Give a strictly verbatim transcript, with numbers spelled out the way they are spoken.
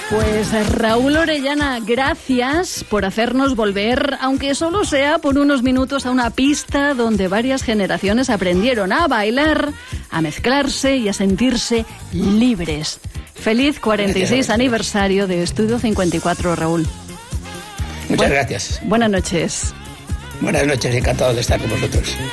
Pues Raúl Orellana, gracias por hacernos volver, aunque solo sea por unos minutos, a una pista donde varias generaciones aprendieron a bailar, a mezclarse y a sentirse libres. Feliz cuarenta y seis aniversario de Estudio cincuenta y cuatro, Raúl. Muchas gracias. Buenas noches. Buenas noches, encantado de estar con vosotros.